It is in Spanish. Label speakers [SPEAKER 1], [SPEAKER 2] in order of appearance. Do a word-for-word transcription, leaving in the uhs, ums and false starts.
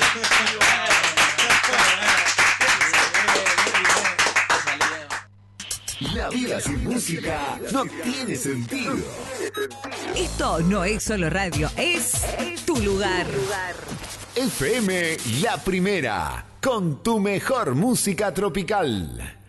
[SPEAKER 1] La vida sin música no tiene sentido.
[SPEAKER 2] Esto no es solo radio, es tu lugar.
[SPEAKER 1] F M La Primera, con tu mejor música tropical.